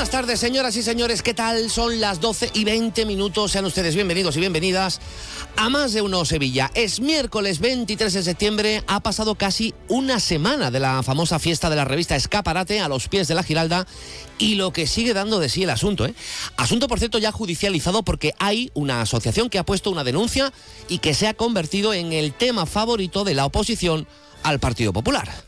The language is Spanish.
buenas tardes, señoras y señores. ¿Qué tal? Son las 12:20. Sean ustedes bienvenidos y bienvenidas a Más de Uno Sevilla. Es miércoles 23 de septiembre. Ha pasado casi una semana de la famosa fiesta de la revista Escaparate a los pies de la Giralda y lo que sigue dando de sí el asunto, ¿eh? Asunto, por cierto, ya judicializado porque hay una asociación que ha puesto una denuncia y que se ha convertido en el tema favorito de la oposición al Partido Popular.